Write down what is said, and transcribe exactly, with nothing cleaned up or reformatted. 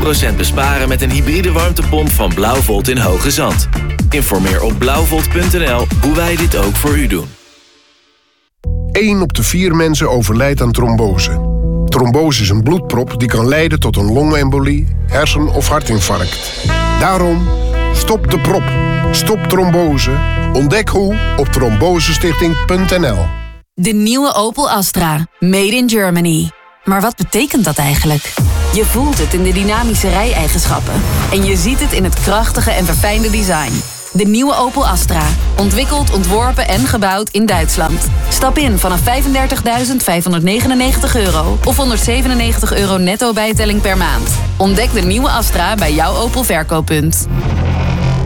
procent besparen met een hybride warmtepomp van Blauwvolt in Hoge Zand. Informeer op blauwvolt punt n l hoe wij dit ook voor u doen. één op de vier mensen overlijdt aan trombose. Trombose is een bloedprop die kan leiden tot een longembolie, hersen- of hartinfarct. Daarom, stop de prop. Stop trombose. Ontdek hoe op trombosestichting punt n l. De nieuwe Opel Astra. Made in Germany. Maar wat betekent dat eigenlijk? Je voelt het in de dynamische rijeigenschappen. En je ziet het in het krachtige en verfijnde design. De nieuwe Opel Astra. Ontwikkeld, ontworpen en gebouwd in Duitsland. Stap in vanaf vijfendertigduizend vijfhonderdnegenennegentig euro of honderdzevenennegentig euro netto bijtelling per maand. Ontdek de nieuwe Astra bij jouw Opel verkooppunt.